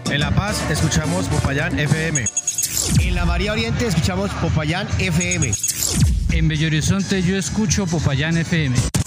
En La Paz escuchamos Popayán FM. En la María Oriente escuchamos Popayán FM. En Bello Horizonte yo escucho Popayán FM.